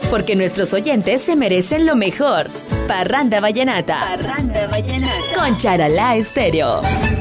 porque nuestros oyentes se merecen lo mejor. Parranda Vallenata. Con Charalá Estéreo.